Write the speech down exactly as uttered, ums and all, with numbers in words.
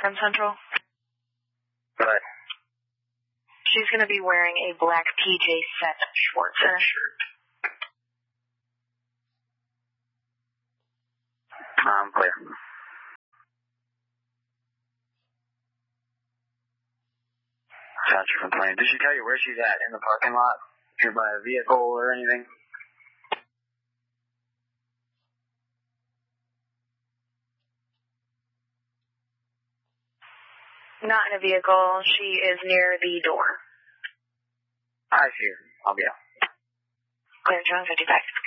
from Central? What? She's going to be wearing a black P J set shorts and a shirt. I'm clear. Gotcha from twenty. Did she tell you where she's at in the parking lot? If you're by a vehicle or anything? Not in a vehicle. She is near the door. I see her. I'll be out. Clear, John fifty-five.